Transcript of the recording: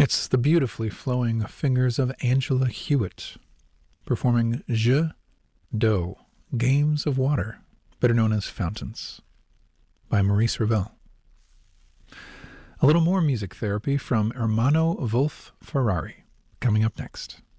That's the beautifully flowing fingers of Angela Hewitt performing Jeux d'eau, Games of Water, better known as Fountains, by Maurice Ravel. A little more music therapy from Ermanno Wolf Ferrari, coming up next.